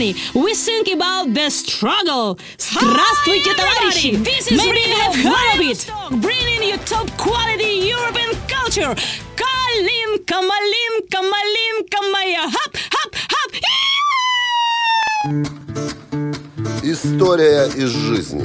journey. We think about the struggle. Здравствуйте, товарищи! Maybe you have heard of it. Bringing you top quality European culture. Калинка, малинка, малинка моя. Хап, хап, хап. История из жизни.